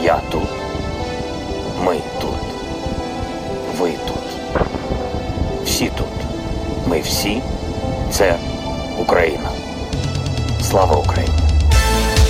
Я тут. Ми тут. Ви тут. Всі тут. Ми всі. Це Україна. Слава Україні!